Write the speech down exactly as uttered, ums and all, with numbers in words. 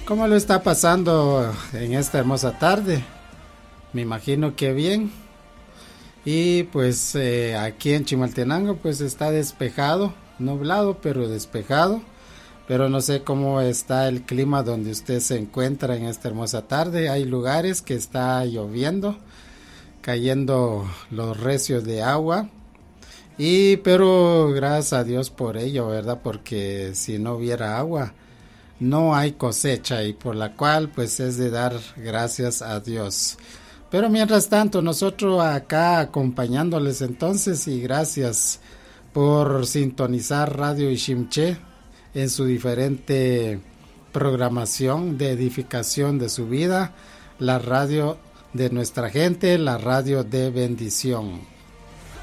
¿Cómo lo está pasando en esta hermosa tarde? Me imagino que bien. Y pues eh, aquí en Chimaltenango pues está despejado, nublado pero despejado. Pero no sé cómo está el clima donde usted se encuentra en esta hermosa tarde. Hay lugares que está lloviendo, cayendo los recios de agua. Y pero gracias a Dios por ello, ¿verdad? Porque si no hubiera agua, no hay cosecha, y por la cual pues es de dar gracias a Dios. Pero mientras tanto, nosotros acá acompañándoles entonces, y gracias por sintonizar Radio Ishimché en su diferente programación de edificación de su vida, la radio de nuestra gente, la radio de bendición.